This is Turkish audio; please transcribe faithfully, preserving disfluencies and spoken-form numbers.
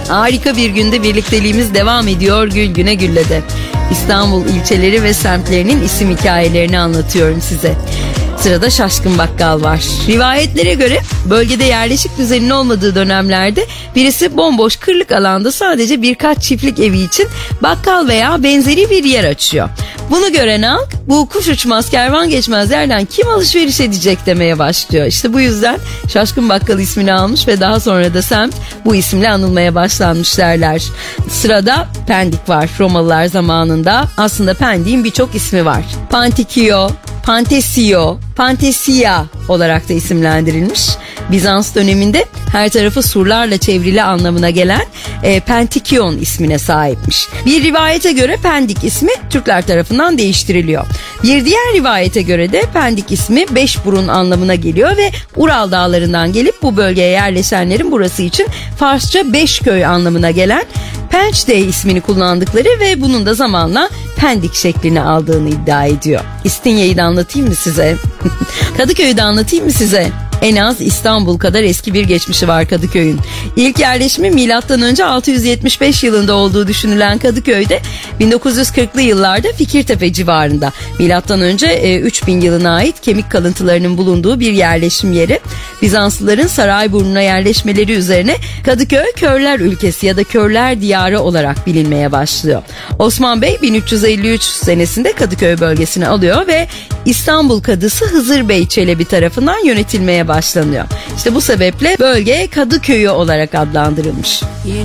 Harika bir günde birlikteliğimiz devam ediyor Gül Güne Gülle'de. İstanbul ilçeleri ve semtlerinin isim hikayelerini anlatıyorum size. Sırada Şaşkın Bakkal var. Rivayetlere göre bölgede yerleşik düzenin olmadığı dönemlerde birisi bomboş kırlık alanda sadece birkaç çiftlik evi için bakkal veya benzeri bir yer açıyor. Bunu gören halk bu kuş uçmaz kervan geçmez yerden kim alışveriş edecek demeye başlıyor. İşte bu yüzden Şaşkın Bakkal ismini almış ve daha sonra da semt bu isimle anılmaya başlanmış derler. Sırada Pendik var. Romalılar zamanında aslında Pendik'in birçok ismi var. Pantikio, Pantesio, Pantesia olarak da isimlendirilmiş. Bizans döneminde her tarafı surlarla çevrili anlamına gelen e, Pentikion ismine sahipmiş. Bir rivayete göre Pendik ismi Türkler tarafından değiştiriliyor. Bir diğer rivayete göre de Pendik ismi beş burun anlamına geliyor ve Ural dağlarından gelip bu bölgeye yerleşenlerin burası için Farsça beş köy anlamına gelen Pençde ismini kullandıkları ve bunun da zamanla Pendik şeklini aldığını iddia ediyor. İstinye'yi de anlatayım mı size? Kadıköy'ü de anlatayım mı size? En az İstanbul kadar eski bir geçmişi var Kadıköy'ün. İlk yerleşimi milattan önce altı yüz yetmiş beş yılında olduğu düşünülen Kadıköy'de bin dokuz yüz kırklı yıllarda Fikirtepe civarında milattan önce üç bin yılına ait kemik kalıntılarının bulunduğu bir yerleşim yeri. Bizanslıların Sarayburnu'na yerleşmeleri üzerine Kadıköy Körler ülkesi ya da Körler diyarı olarak bilinmeye başlıyor. Osman Bey bin üç yüz elli üç senesinde Kadıköy bölgesini alıyor ve İstanbul Kadısı Hızır Bey Çelebi tarafından yönetilmeye başlanıyor. İşte bu sebeple bölge Kadıköy'ü olarak adlandırılmış.